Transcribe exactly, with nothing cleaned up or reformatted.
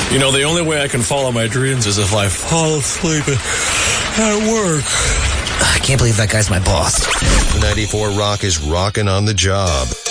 You know, the only way I can follow my dreams is if I fall asleep at work. I can't believe that guy's my boss. ninety-four Rock is rocking on the job.